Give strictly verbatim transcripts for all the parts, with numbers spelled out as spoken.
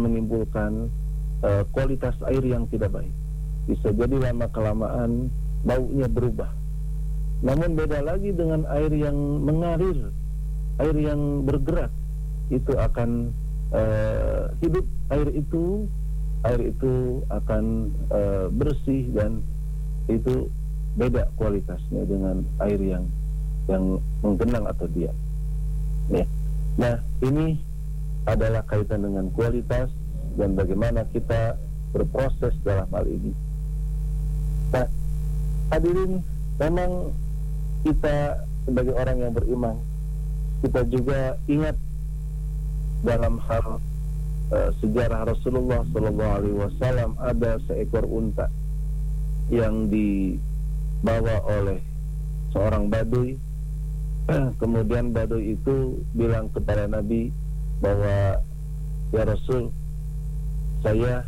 menimbulkan uh, kualitas air yang tidak baik. Bisa jadi lama kelamaan baunya berubah. Namun beda lagi dengan air yang mengalir, air yang bergerak, itu akan uh, hidup. Air itu air itu akan uh, bersih, dan itu beda kualitasnya dengan air yang yang menggenang atau diam. Ya. Nah, ini adalah kaitan dengan kualitas dan bagaimana kita berproses dalam hal ini. Nah, hadirin, memang kita sebagai orang yang beriman, kita juga ingat dalam hal uh, sejarah Rasulullah Sallallahu Alaihi Wasallam, ada seekor unta yang dibawa oleh seorang badui. Kemudian badui itu bilang kepada Nabi bahwa, ya Rasul, saya,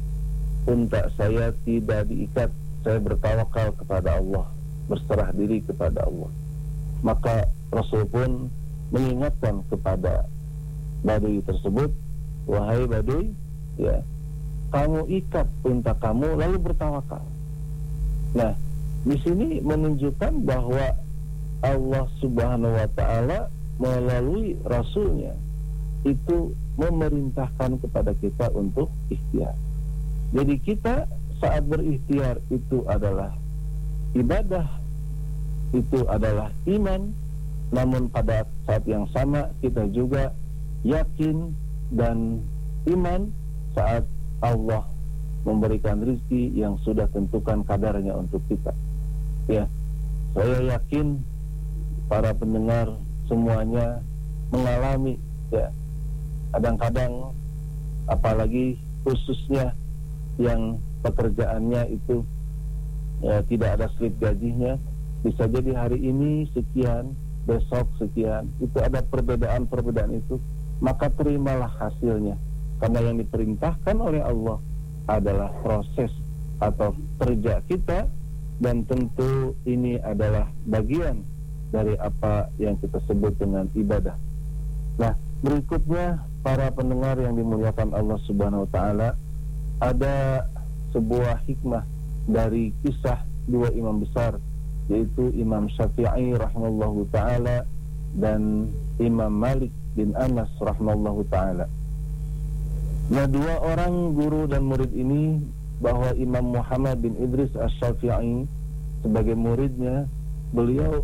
unta saya tidak diikat, saya bertawakal kepada Allah, berserah diri kepada Allah. Maka Rasul pun mengingatkan kepada badui tersebut, wahai badui, ya, kamu ikat unta kamu lalu bertawakal. Nah, di sini menunjukkan bahwa Allah Subhanahu wa Ta'ala melalui Rasulnya itu memerintahkan kepada kita untuk ikhtiar. Jadi kita saat berikhtiar itu adalah ibadah, itu adalah iman. Namun pada saat yang sama kita juga yakin dan iman saat Allah memberikan rezeki yang sudah tentukan kadarnya untuk kita. Ya, saya yakin para pendengar semuanya mengalami, ya, kadang-kadang apalagi khususnya yang pekerjaannya itu ya, tidak ada slip gajinya, bisa jadi hari ini sekian, besok sekian, itu ada perbedaan-perbedaan itu, maka terimalah hasilnya, karena yang diperintahkan oleh Allah adalah proses atau kerja kita, dan tentu ini adalah bagian dari apa yang kita sebut dengan ibadah. Nah, berikutnya para pendengar yang dimuliakan Allah Subhanahu wa Ta'ala, ada sebuah hikmah dari kisah dua imam besar, yaitu Imam Syafi'i rahimahullahu ta'ala dan Imam Malik bin Anas rahimahullahu ta'ala. Nah, dua orang guru dan murid ini, bahwa Imam Muhammad bin Idris Asy-Syafi'i sebagai muridnya, beliau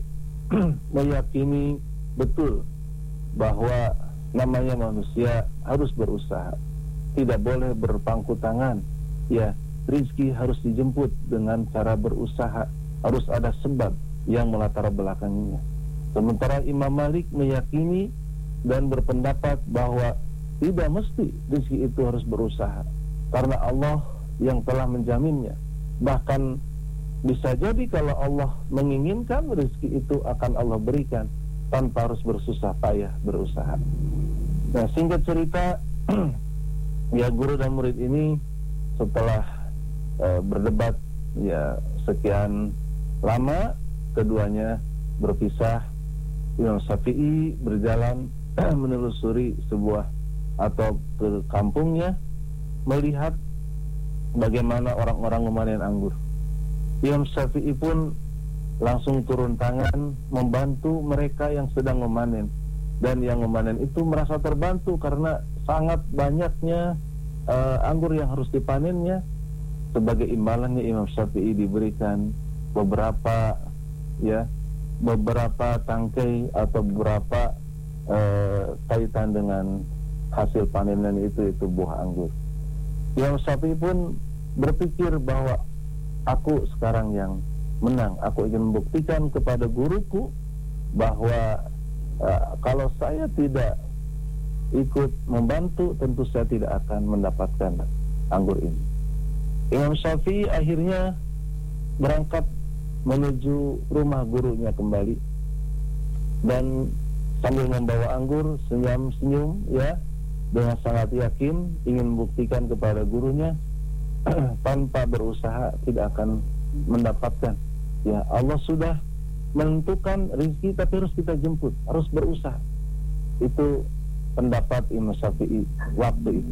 meyakini betul bahwa namanya manusia harus berusaha, tidak boleh berpangku tangan. Ya, rizki harus dijemput dengan cara berusaha, harus ada sebab yang melatar belakanginya. Sementara Imam Malik meyakini dan berpendapat bahwa tidak mesti rizki itu harus berusaha, karena Allah yang telah menjaminnya. Bahkan bisa jadi kalau Allah menginginkan, rezeki itu akan Allah berikan tanpa harus bersusah payah berusaha. Nah, singkat cerita, ya, guru dan murid ini setelah uh, berdebat ya sekian lama, keduanya berpisah. Imam Syafi'i berjalan menelusuri sebuah atau ke kampungnya, melihat bagaimana orang-orang memanen anggur. Imam Syafi'i pun langsung turun tangan membantu mereka yang sedang memanen, dan yang memanen itu merasa terbantu karena sangat banyaknya uh, anggur yang harus dipanennya. Sebagai imbalannya Imam Syafi'i diberikan beberapa ya beberapa tangkai atau beberapa uh, kaitan dengan hasil panenan itu itu buah anggur. Imam Syafi'i pun berpikir bahwa aku sekarang yang menang, aku ingin membuktikan kepada guruku bahwa uh, kalau saya tidak ikut membantu, tentu saya tidak akan mendapatkan anggur ini. Imam Syafi'i akhirnya berangkat menuju rumah gurunya kembali, dan sambil membawa anggur senyum-senyum ya, dengan sangat yakin ingin membuktikan kepada gurunya tanpa berusaha tidak akan mendapatkan. Ya, Allah sudah menentukan rezeki, tapi harus kita jemput, harus berusaha. Itu pendapat Imam Syafi'i waktu itu.